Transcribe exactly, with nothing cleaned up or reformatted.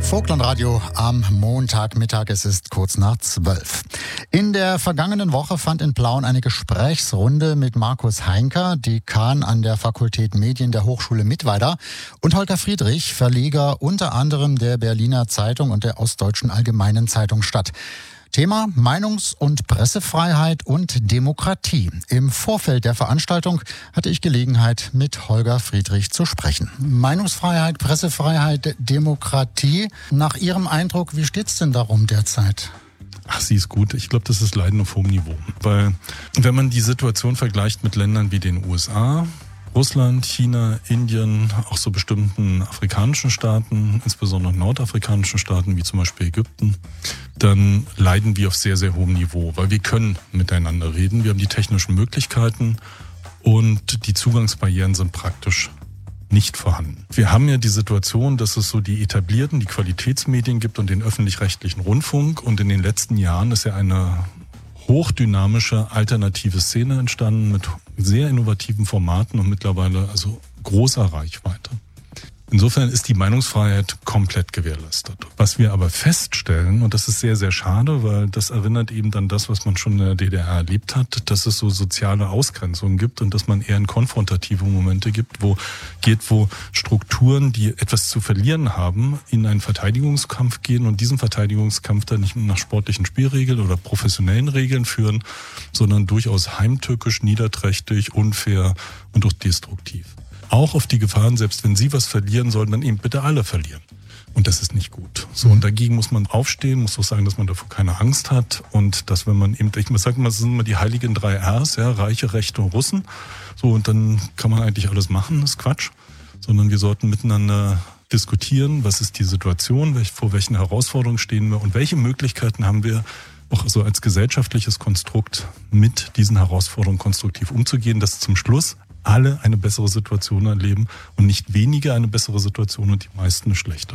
Vogtlandradio am Montagmittag, es ist kurz nach zwölf. In der vergangenen Woche fand in Plauen eine Gesprächsrunde mit Markus Heinker, Dekan an der Fakultät Medien der Hochschule Mittweida, und Holger Friedrich, Verleger unter anderem der Berliner Zeitung und der Ostdeutschen Allgemeinen Zeitung statt. Thema Meinungs- und Pressefreiheit und Demokratie. Im Vorfeld der Veranstaltung hatte ich Gelegenheit, mit Holger Friedrich zu sprechen. Meinungsfreiheit, Pressefreiheit, Demokratie. Nach Ihrem Eindruck, wie steht's denn darum derzeit? Ach, sie ist gut. Ich glaube, das ist Leiden auf hohem Niveau. Weil wenn man die Situation vergleicht mit Ländern wie den U S A, Russland, China, Indien, auch so bestimmten afrikanischen Staaten, insbesondere nordafrikanischen Staaten wie zum Beispiel Ägypten, dann leiden wir auf sehr, sehr hohem Niveau, weil wir können miteinander reden. Wir haben die technischen Möglichkeiten und die Zugangsbarrieren sind praktisch nicht vorhanden. Wir haben ja die Situation, dass es so die etablierten, die Qualitätsmedien gibt und den öffentlich-rechtlichen Rundfunk, und in den letzten Jahren ist ja eine hochdynamische alternative Szene entstanden mit sehr innovativen Formaten und mittlerweile also großer Reichweite. Insofern ist die Meinungsfreiheit komplett gewährleistet. Was wir aber feststellen, und das ist sehr, sehr schade, weil das erinnert eben an das, was man schon in der D D R erlebt hat, dass es so soziale Ausgrenzungen gibt und dass man eher in konfrontative Momente gibt, wo geht, wo Strukturen, die etwas zu verlieren haben, in einen Verteidigungskampf gehen und diesen Verteidigungskampf dann nicht nach sportlichen Spielregeln oder professionellen Regeln führen, sondern durchaus heimtückisch, niederträchtig, unfair und auch destruktiv. Auch auf die Gefahren, selbst wenn sie was verlieren sollen, dann eben bitte alle verlieren. Und das ist nicht gut. So, und dagegen muss man aufstehen, muss auch sagen, dass man davor keine Angst hat und dass, wenn man eben, ich sage mal, das sind immer die heiligen drei R's, ja, Reiche, Rechte und Russen. So, und dann kann man eigentlich alles machen, das ist Quatsch. Sondern wir sollten miteinander diskutieren, was ist die Situation, vor welchen Herausforderungen stehen wir und welche Möglichkeiten haben wir, auch so als gesellschaftliches Konstrukt mit diesen Herausforderungen konstruktiv umzugehen, dass zum Schluss alle eine bessere Situation erleben und nicht wenige eine bessere Situation und die meisten eine schlechte.